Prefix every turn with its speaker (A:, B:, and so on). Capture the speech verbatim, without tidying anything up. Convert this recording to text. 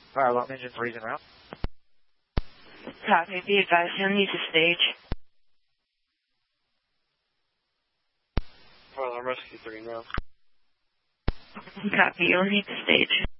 A: Fire alarm engine three's en route.
B: Copy. Be advised, you'll need to stage.
A: Fire alarm rescue three en route.
B: Copy. You'll need to stage.